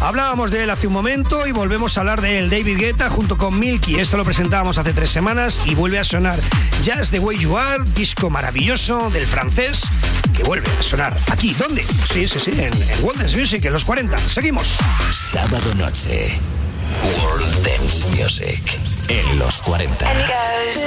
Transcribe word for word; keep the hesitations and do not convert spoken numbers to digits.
Hablábamos de él hace un momento y volvemos a hablar de él. David Guetta junto con Milky. Esto lo presentábamos hace tres semanas y vuelve a sonar. Just the Way You Are, disco maravilloso del francés que vuelve a sonar aquí. ¿Dónde? Sí, sí, sí, en, en World Dance Music, en los cuarenta. Seguimos. Sábado noche, World Dance Music en los cuarenta.